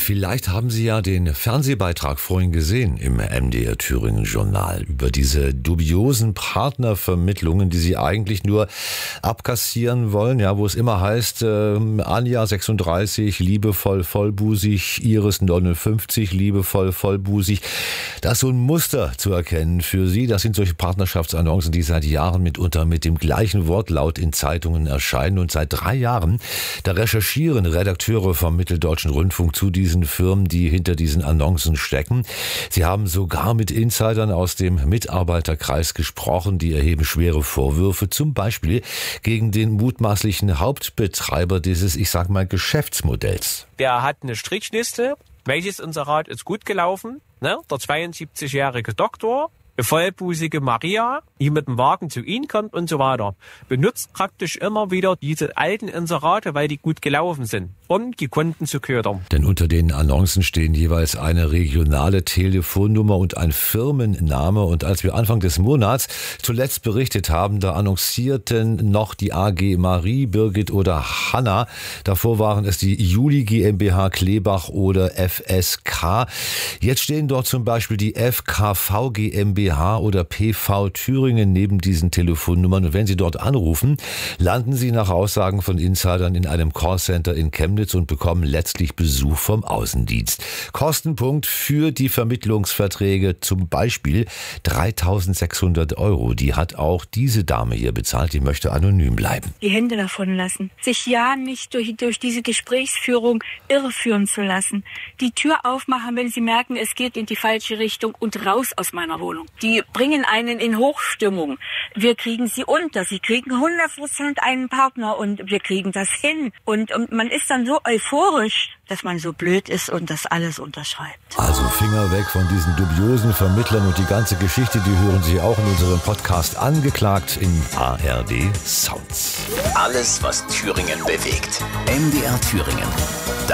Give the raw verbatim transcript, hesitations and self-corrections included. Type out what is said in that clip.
Vielleicht haben Sie ja den Fernsehbeitrag vorhin gesehen im M D R Thüringen Journal über diese dubiosen Partnervermittlungen, die Sie eigentlich nur abkassieren wollen, ja, wo es immer heißt, äh, Anja sechsunddreißig, liebevoll vollbusig, Iris neunundfünfzig, liebevoll vollbusig. Da ist so ein Muster zu erkennen für Sie. Das sind solche Partnerschaftsannoncen, die seit Jahren mitunter mit dem gleichen Wortlaut in Zeitungen erscheinen. Und seit drei Jahren, da recherchieren Redakteure vom Mitteldeutschen Rundfunk zu diesen Firmen, die hinter diesen Annoncen stecken. Sie haben sogar mit Insidern aus dem Mitarbeiterkreis gesprochen, die erheben schwere Vorwürfe, zum Beispiel gegen den mutmaßlichen Hauptbetreiber dieses, ich sag mal, Geschäftsmodells. Der hat eine Strichliste, welches Inserat ist gut gelaufen, ne? Der zweiundsiebzigjährige Doktor, eine vollbusige Maria, die mit dem Wagen zu Ihnen kommt und so weiter. Benutzt praktisch immer wieder diese alten Inserate, weil die gut gelaufen sind, um die Kunden zu ködern. Denn unter den Annoncen stehen jeweils eine regionale Telefonnummer und ein Firmenname. Und als wir Anfang des Monats zuletzt berichtet haben, da annoncierten noch die A G Marie, Birgit oder Hanna. Davor waren es die Juli GmbH Kleebach oder F S K. Jetzt stehen dort zum Beispiel die F K V GmbH oder P V Thüringen neben diesen Telefonnummern. Und wenn Sie dort anrufen, landen Sie nach Aussagen von Insidern in einem Callcenter in Chemnitz und bekommen letztlich Besuch vom Außendienst. Kostenpunkt für die Vermittlungsverträge zum Beispiel dreitausendsechshundert Euro. Die hat auch diese Dame hier bezahlt, die möchte anonym bleiben. Die Hände davon lassen, sich ja nicht durch, durch diese Gesprächsführung irreführen zu lassen. Die Tür aufmachen, wenn Sie merken, es geht in die falsche Richtung und raus aus meiner Wohnung. Die bringen einen in Hochstimmung. Wir kriegen sie unter. Sie kriegen hundert Prozent einen Partner und wir kriegen das hin. Und, und man ist dann so euphorisch, dass man so blöd ist und das alles unterschreibt. Also Finger weg von diesen dubiosen Vermittlern und die ganze Geschichte, die hören Sie auch in unserem Podcast Angeklagt in A R D Sounds. Alles, was Thüringen bewegt. M D R Thüringen.